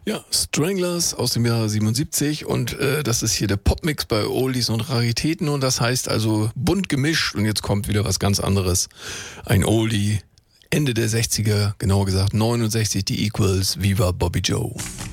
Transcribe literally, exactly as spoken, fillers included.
Ja, Stranglers aus dem Jahr siebenundsiebzig und äh, das ist hier der Popmix bei Oldies und Raritäten und das heißt also bunt gemischt und jetzt kommt wieder was ganz anderes. Ein Oldie, Ende der sechziger, genauer gesagt neunundsechzig, die Equals, Viva Bobby Joe.